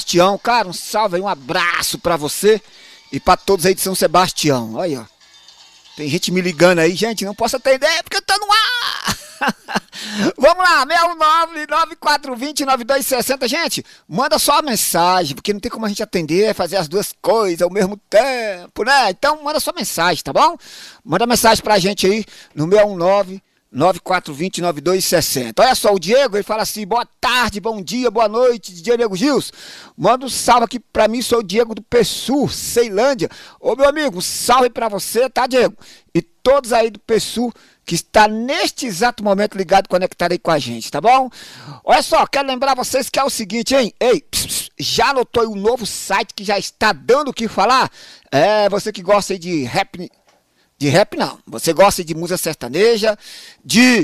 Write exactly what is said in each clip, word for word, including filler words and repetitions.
Sebastião. Cara, um salve aí, um abraço pra você e pra todos aí de São Sebastião. Olha aí, ó. Tem gente me ligando aí, gente, não posso atender porque eu tô no ar. Vamos lá, seis um nove, nove quatro dois zero, nove dois seis zero. Gente, manda só a mensagem, porque não tem como a gente atender, fazer as duas coisas ao mesmo tempo, né? Então manda sua mensagem, tá bom? Manda mensagem pra gente aí no seis um nove, nove quatro dois zero, nove dois seis zero. Olha só, o Diego, ele fala assim: boa tarde, bom dia, boa noite, D J Nego Gils. Manda um salve aqui pra mim, sou o Diego do Pessu, Ceilândia. Ô meu amigo, um salve pra você, tá, Diego? E todos aí do Pessu que está neste exato momento ligado, conectado aí com a gente, tá bom? Olha só, quero lembrar vocês que é o seguinte, hein? Ei, pss, pss, já anotou aí um novo site que já está dando o que falar? É, você que gosta aí de rap, de rap não, você gosta de música sertaneja, de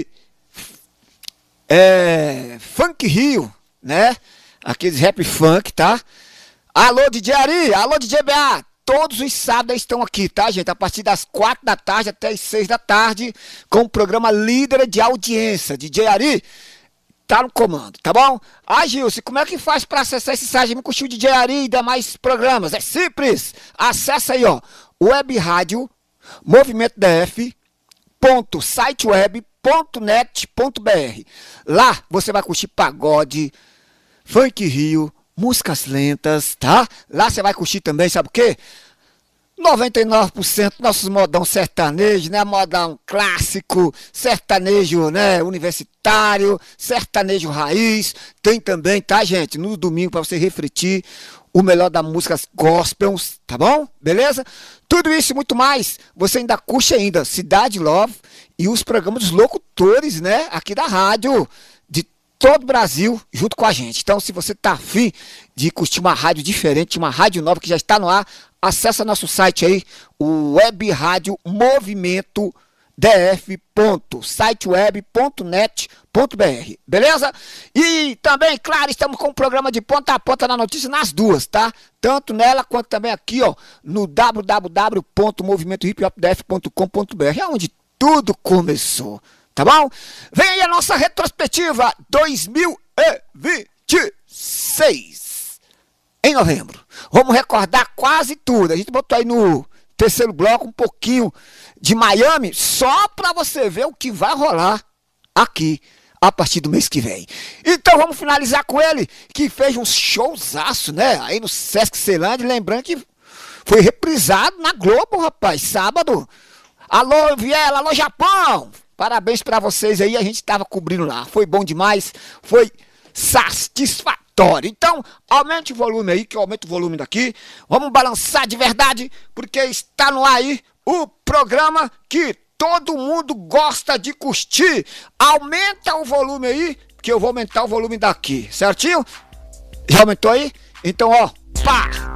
é, funk Rio, né? Aqueles rap funk, tá? Alô, D J Ari, alô, D J B A. Todos os sábados estão aqui, tá, gente? A partir das quatro da tarde até as seis da tarde, com o programa Líder de Audiência. D J Ari tá no comando, tá bom? Ah, Gilson, como é que faz para acessar esse site? Me curtiu o D J Ari e demais programas. É simples. Acessa aí, ó, web rádio movimento d f ponto siteweb ponto net ponto b r. Lá você vai curtir pagode, funk Rio, músicas lentas, tá? Lá você vai curtir também, sabe o quê? noventa e nove por cento nossos modão sertanejo, né? Modão clássico, sertanejo, né? Universitário, sertanejo raiz. Tem também, tá, gente? No domingo para você refletir o melhor das músicas gospels, tá bom? Beleza? Tudo isso e muito mais, você ainda curte ainda Cidade Love e os programas dos locutores, né? Aqui da rádio, de todo o Brasil junto com a gente. Então, se você tá afim de curtir uma rádio diferente, uma rádio nova que já está no ar, acessa nosso site aí, o web rádio movimento d f ponto siteweb ponto net ponto b r, beleza? E também, claro, estamos com um programa de ponta a ponta na notícia nas duas, tá? Tanto nela quanto também aqui, ó, no w w w ponto movimento hip hop d f ponto com ponto b r, é onde tudo começou. Tá bom? Vem aí a nossa retrospectiva dois mil e vinte e seis. Em novembro. Vamos recordar quase tudo. A gente botou aí no terceiro bloco um pouquinho de Miami, só para você ver o que vai rolar aqui a partir do mês que vem. Então vamos finalizar com ele, que fez um showzaço, né? Aí no Sesc Ceilândia, lembrando que foi reprisado na Globo, rapaz, sábado. Alô, Viela, alô, Japão! Parabéns pra vocês aí, a gente tava cobrindo lá. Foi bom demais, foi satisfatório. Então, aumente o volume aí, que eu aumento o volume daqui. Vamos balançar de verdade, porque está no ar aí o programa que todo mundo gosta de curtir. Aumenta o volume aí, que eu vou aumentar o volume daqui, certinho? Já aumentou aí? Então, ó, pá!